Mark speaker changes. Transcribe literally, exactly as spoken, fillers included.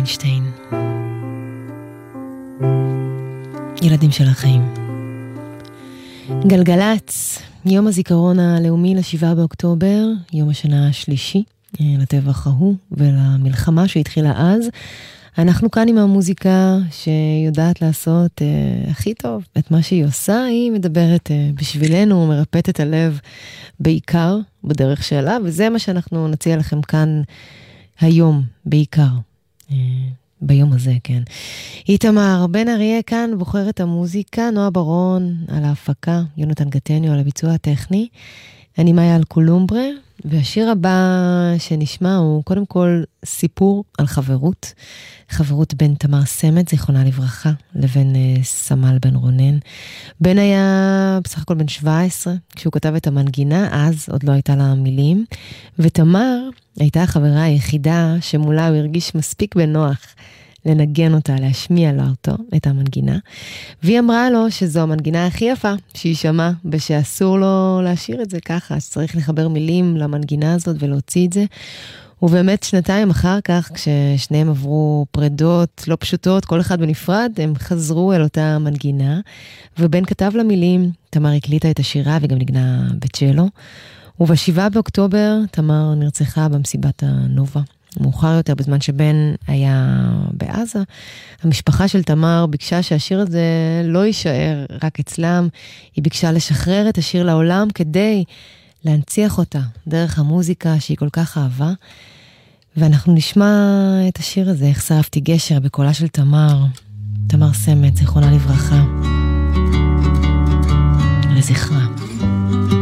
Speaker 1: איינשטיין. ילדים של החיים. גלגלץ, יום הזיכרון הלאומי לשבעה באוקטובר, יום השנה השלישי לטבח ההוא ולמלחמה שהתחילה אז. אנחנו כאן עם המוזיקה שיודעת לעשות אה, הכי טוב את מה שהיא עושה. היא מדברת אה, בשבילנו, מרפאת את הלב בעיקר בדרך שלה, וזה מה שאנחנו נציע לכם כאן היום בעיקר. אה, ביום הזה, כן. איתמר בן אריה כאן בוחר את המוזיקה, נועה ברון על ההפקה, יונתן גטניו על הביצוע הטכני, אני מאיה על קולומברה, והשיר הבא שנשמע הוא קודם כל סיפור על חברות, חברות בין תמר סמט, זיכרונה לברכה, לבין uh, סמל בן רונן. בן היה בסך הכל בן שבע עשרה, כשהוא כתב את המנגינה, אז עוד לא הייתה לה מילים, ותמר הייתה החברה היחידה שמולה הוא הרגיש מספיק בנוח לנגן אותה, להשמיע לה אותו, את המנגינה, והיא אמרה לו שזו המנגינה הכי יפה שהיא שמעה, ושאסור לו להשאיר את זה ככה, שצריך לחבר מילים למנגינה הזאת ולהוציא את זה. ובאמת שנתיים אחר כך, כששניהם עברו פרדות לא פשוטות, כל אחד בנפרד, הם חזרו אל אותה מנגינה, ובן כתב לה מילים, תמר הקליטה את השירה וגם נגנה בצ'לו, ובשבעה באוקטובר תמר נרצחה במסיבת הנובה. מאוחר יותר, בזמן שבן היה בעזה, המשפחה של תמר ביקשה שהשיר הזה לא יישאר רק אצלם, היא ביקשה לשחרר את השיר לעולם כדי להנציח אותה דרך המוזיקה שהיא כל כך אהבה, ואנחנו נשמע את השיר הזה, איך שרפתי גשר, בקולה של תמר, תמר סמט, זיכרונה לברכה, לזכרה.